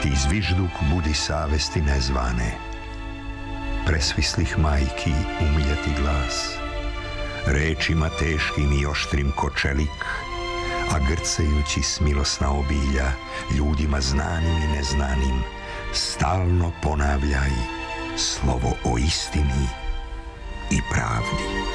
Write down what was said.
Ti zvižduk budi savesti nezvane, presvislih majki umiljati glas, rečima teškim i oštrim ko čelik, a grcajući smilosna obilja, ljudima znanim i neznanim, stalno ponavljaj slovo o istini i pravdi.